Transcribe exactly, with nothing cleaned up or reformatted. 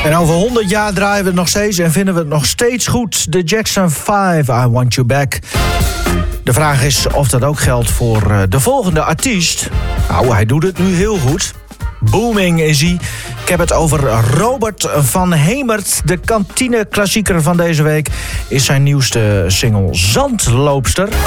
En over honderd jaar draaien we het nog steeds en vinden we het nog steeds goed. De Jackson vijf, I Want You Back. De vraag is of dat ook geldt voor de volgende artiest. Nou, hij doet het nu heel goed. Booming is hij. Ik heb het over Robert van Hemert. De kantine-klassieker van deze week is zijn nieuwste single Zandloopster.